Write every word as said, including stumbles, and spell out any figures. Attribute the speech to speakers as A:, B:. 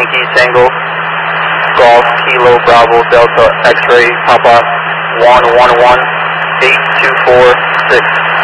A: Yankee Tango, Golf, Kilo, Bravo, Delta, X-Ray, Papa, one one one, eight two four six.